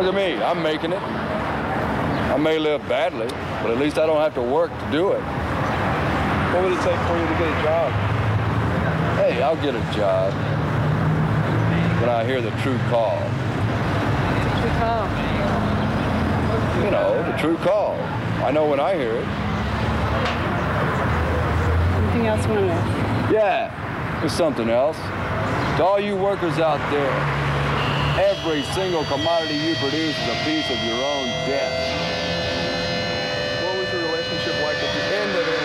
Look at me, I'm making it. I may live badly, but at least I don't have to work to do it. What would it take for you to get a job? Hey, I'll get a job when I hear the true call. True call. You know, the true call. I know when I hear it. Anything else you want to? Yeah, there's something else. To all you workers out there, every single commodity you produce is a piece of your own death.